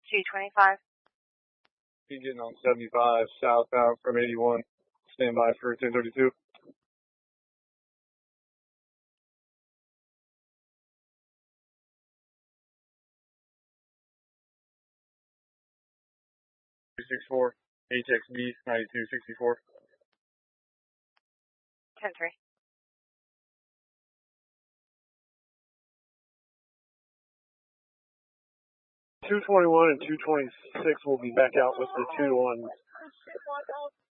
225. Be getting on 75 southbound from 81. Stand by for 1032. $264, HXB 9264. 10-3. 221 and 226 will be back out with the 2-1.